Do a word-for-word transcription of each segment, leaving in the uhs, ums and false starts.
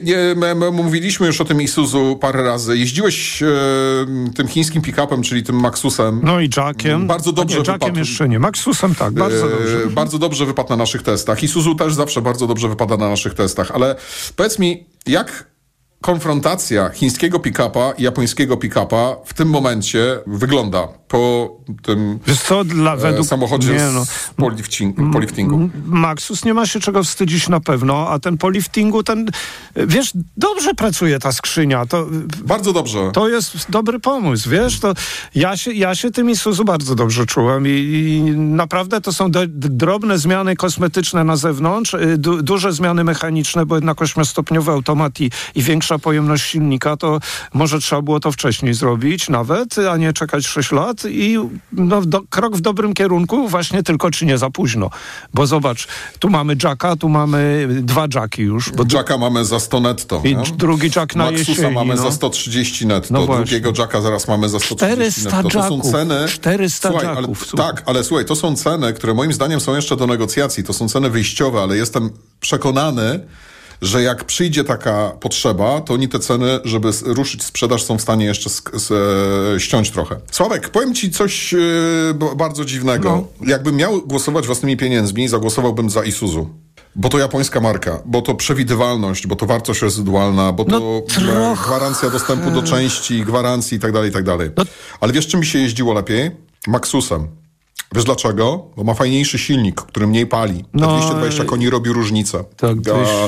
Nie, my, my mówiliśmy już o tym Isuzu parę razy. Jeździłeś e, tym chińskim pick-upem, czyli tym Maxusem. No i Jackiem. Bardzo dobrze nie, Jackiem wypadł. jeszcze nie. Maxusem tak, bardzo dobrze. E, bardzo dobrze wypadł na naszych testach. Isuzu też zawsze bardzo dobrze wypada na naszych testach. Ale powiedz mi, jak konfrontacja chińskiego pick-upa i japońskiego pick-upa w tym momencie wygląda po tym Wiesz co, dla, według, samochodzie nie, no, z polifting, poliftingu? Maxus nie ma się czego wstydzić na pewno, a ten poliftingu, ten, wiesz, dobrze pracuje ta skrzynia. To, bardzo dobrze. To jest dobry pomysł, wiesz, to ja się, ja się tym Isuzu bardzo dobrze czułem i, i naprawdę to są do, drobne zmiany kosmetyczne na zewnątrz, du, duże zmiany mechaniczne, bo jednak ośmiostopniowy automat i, i większa pojemność silnika, to może trzeba było to wcześniej zrobić nawet, a nie czekać sześć lat i no, do, krok w dobrym kierunku, właśnie tylko czy nie za późno. Bo zobacz, tu mamy Jacka, tu mamy dwa Jacki już. Bo Jacka mamy za sto netto. I nie? drugi Jack na Maxusa jesieni. mamy no. za sto trzydzieści netto. No drugiego Jacka zaraz mamy za sto trzydzieści netto. To są ceny... czterysta słuchaj, Jacków. Ale, tak, ale słuchaj, to są ceny, które moim zdaniem są jeszcze do negocjacji. To są ceny wyjściowe, ale jestem przekonany, że jak przyjdzie taka potrzeba, to oni te ceny, żeby ruszyć sprzedaż, są w stanie jeszcze sk- s- ściąć trochę. Sławek, powiem ci coś yy, b- bardzo dziwnego. No. Jakbym miał głosować własnymi pieniędzmi, zagłosowałbym za Isuzu. Bo to japońska marka, bo to przewidywalność, bo to wartość rezydualna, bo to no, trochę... gwarancja dostępu do części, gwarancji i tak dalej, i tak dalej. No. Ale wiesz, czym mi się jeździło lepiej? Maxusem. Wiesz dlaczego? Bo ma fajniejszy silnik, który mniej pali. No, te dwieście dwadzieścia koni robi różnicę. Tak, A,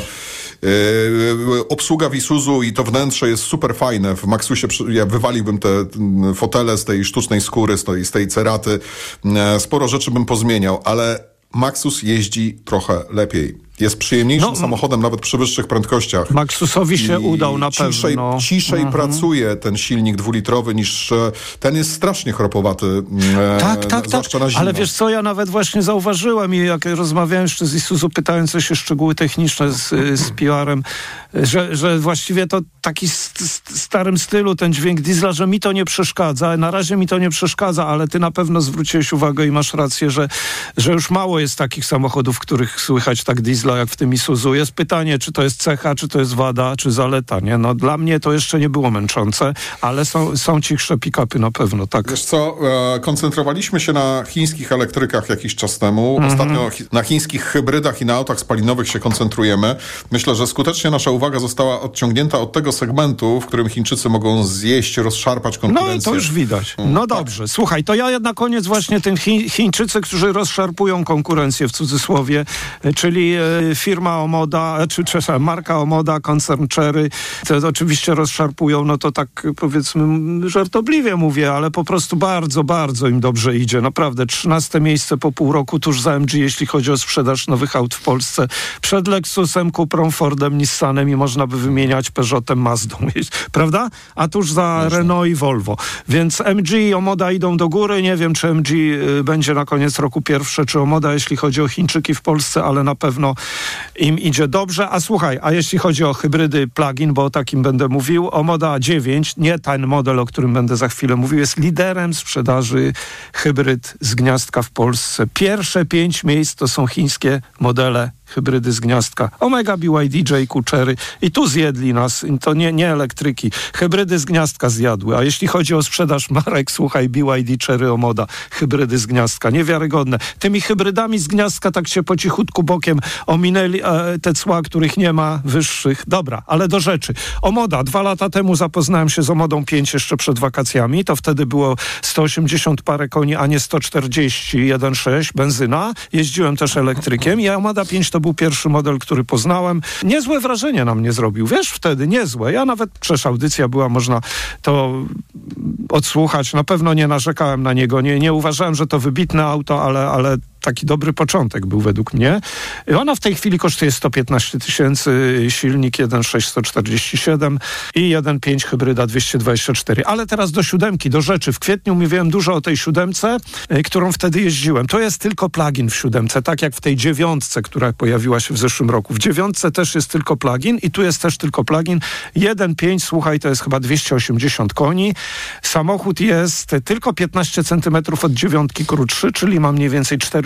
yy, obsługa w Isuzu i to wnętrze jest super fajne. W Maxusie ja wywaliłbym te fotele z tej sztucznej skóry, z tej, z tej ceraty. Sporo rzeczy bym pozmieniał, ale Maxus jeździ trochę lepiej. Jest przyjemniejszym no, samochodem nawet przy wyższych prędkościach. Maxusowi się I udał na ciszej, pewno. Ciszej mhm. pracuje ten silnik dwulitrowy niż ten jest strasznie chropowaty. E, tak, tak, tak. Na zimno. Ale wiesz co, ja nawet właśnie zauważyłem i jak rozmawiałem jeszcze z Isuzu, pytając o się szczegóły techniczne z, z P R-em, że, że właściwie to taki st- st- starym stylu ten dźwięk diesla, że mi to nie przeszkadza. Na razie mi to nie przeszkadza, ale ty na pewno zwróciłeś uwagę i masz rację, że, że już mało jest takich samochodów, w których słychać tak diesla jak w tym Isuzu. Jest pytanie, czy to jest cecha, czy to jest wada, czy zaleta, nie? No dla mnie to jeszcze nie było męczące, ale są, są cichsze pick-upy na pewno, tak. Wiesz co, e, koncentrowaliśmy się na chińskich elektryka jakiś czas temu. Mm-hmm. Ostatnio chi- na chińskich hybrydach i na autach spalinowych się koncentrujemy. Myślę, że skutecznie nasza uwaga została odciągnięta od tego segmentu, w którym Chińczycy mogą zjeść, rozszarpać konkurencję. No i to już widać. No dobrze. Słuchaj, to ja na koniec właśnie tym Chi- Chińczycy, którzy rozszarpują konkurencję w cudzysłowie, czyli e, firma Omoda, czy przepraszam, marka Omoda, koncern Chery, to oczywiście rozszarpują, no to tak powiedzmy żartobliwie mówię, ale po prostu bardzo, bardzo im dobrze idzie. Naprawdę trzynaste miejsce po pół roku tuż za M G, jeśli chodzi o sprzedaż nowych aut w Polsce. Przed Lexusem, Cuprą, Fordem, Nissanem i można by wymieniać Peugeotem, Mazdą, prawda? A tuż za Można. Renault i Volvo. Więc M G i Omoda idą do góry. Nie wiem, czy M G y, będzie na koniec roku pierwsze, czy Omoda, jeśli chodzi o Chińczyki w Polsce, ale na pewno im idzie dobrze. A słuchaj, a jeśli chodzi o hybrydy plug-in, bo o takim będę mówił, Omoda dziewięć, nie ten model, o którym będę za chwilę mówił, jest liderem sprzedaży hybryd z gniazdka w Polsce. Pierwsze pięć miejsc to są chińskie modele hybrydy z gniazdka. Omega, B Y D, J Q, Chery. I tu zjedli nas. To nie, nie elektryki. Hybrydy z gniazdka zjadły. A jeśli chodzi o sprzedaż marek, słuchaj, B Y D, Chery, Omoda. Hybrydy z gniazdka. Niewiarygodne. Tymi hybrydami z gniazdka tak się po cichutku bokiem ominęli e, te cła, których nie ma wyższych. Dobra, ale do rzeczy. Omoda. Dwa lata temu zapoznałem się z Omodą pięć jeszcze przed wakacjami. To wtedy było sto osiemdziesiąt parę koni, a nie sto czterdzieści, jeden przecinek sześć, benzyna. Jeździłem też elektrykiem i Omoda pięć to był pierwszy model, który poznałem. Niezłe wrażenie na mnie zrobił. Wiesz, wtedy niezłe. Ja nawet, przecież audycja była, można to odsłuchać. Na pewno nie narzekałem na niego. Nie, nie uważałem, że to wybitne auto, ale, ale taki dobry początek był według mnie. Ona w tej chwili kosztuje sto piętnaście tysięcy, silnik jeden przecinek sześć, sto czterdzieści siedem i jeden przecinek pięć hybryda dwieście dwadzieścia cztery. Ale teraz do siódemki, do rzeczy. W kwietniu mówiłem dużo o tej siódemce, którą wtedy jeździłem. To jest tylko plug-in w siódemce, tak jak w tej dziewiątce, która pojawiła się w zeszłym roku. W dziewiątce też jest tylko plug-in i tu jest też tylko plug-in. jeden przecinek pięć, słuchaj, to jest chyba dwieście osiemdziesiąt koni. Samochód jest tylko piętnaście centymetrów od dziewiątki krótszy, czyli ma mniej więcej cztery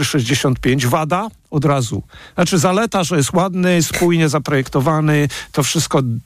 sześćdziesiąt pięć. Wada? Od razu. Znaczy zaleta, że jest ładny, spójnie zaprojektowany, to wszystko